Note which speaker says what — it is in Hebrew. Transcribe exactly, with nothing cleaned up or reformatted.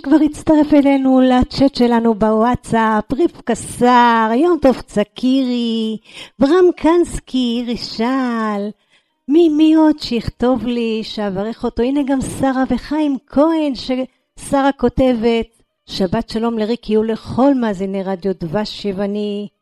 Speaker 1: שכבר הצטרף אלינו לצ'אט שלנו בוואטסאפ, רבקה שר, יום טוב צקירי, ברם קנסקי, רישל, מי מי עוד שיכתוב לי, שאברך אותו, הנה גם שרה וחיים כהן, ששרה כותבת, שבת שלום לריקי ולכל מאזיני רדיו דבש יווני,